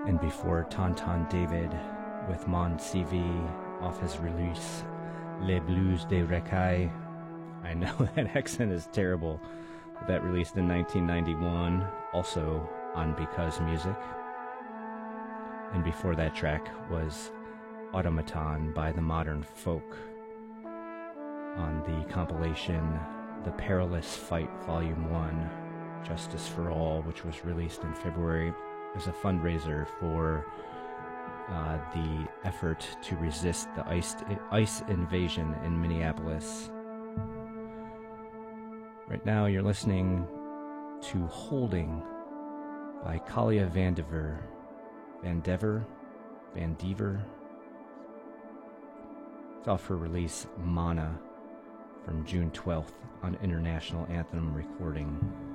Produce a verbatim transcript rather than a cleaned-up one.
And before Tonton David with Mon C V off his release Les Blues des Racailles. I know that accent is terrible. That released in nineteen ninety-one, also on Because Music. And before that track was Automaton by The Modern Folk on the compilation The Perilous Fight Volume one, Justice for All, which was released in February as a fundraiser for uh, the effort to resist the ICE, ICE invasion in Minneapolis. Right now you're listening to Holding by Kalia Van Dever. Van Dever? Van Dever? It's off her release Mana from June twelfth on International Anthem Recording.